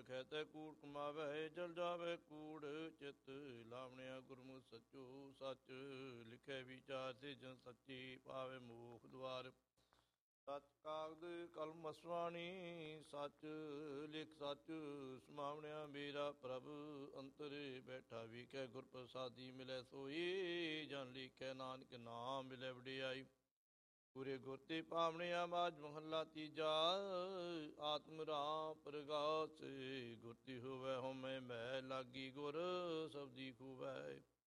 ਲਿਖੈ ਤੈ ਕੂੜ ਕਮਾਵੈ, ਜਲ ਜਾਵੈ ਕੂੜ ਚਿਤ। ਲਾਵਣਿਆ ਗੁਰਮੁਖ ਸੱਚੋ ਸੱਚ, ਲਿਖੈ ਵਿਚਾਰ ਤੇ ਜਨ ਸੱਚੀ। ਪਾਵੈ ਮੋਖ ਦੁਆਰ, ਸੱਚ ਕਾਗਦ ਕਲਮ ਅਸਵਾਣੀ। ਸੱਚ ਲਿਖ ਸੱਚ ਸਮਾਵਣਿਆ, ਮੇਰਾ ਪ੍ਰਭ ਅੰਤਰੇ ਬੈਠਾ। ਵੇਖੈ ਗੁਰ ਪ੍ਰਸਾਦੀ ਮਿਲੈ ਸੋਈ, ਜਨ ਲਿਖੈ ਨਾਨਕ ਨਾਮ ਮਿਲੈ ਵਡਿਆਈ। ਪੂਰੇ ਗੁਰ ਤੇ ਪਾਵਣਿਆ, ਬਾਜ ਮਹੱਲਾ ਤੀਜਾ। ਆਤਮ ਰਾਮ ਪ੍ਰਗਾਸ, ਗੁਰ ਤੇ ਹੋਵੈ ਹਉਮੈ ਭੈ। ਲਾਗੀ ਗੁਰ ਸਬਦੀ ਖੂਵੈ,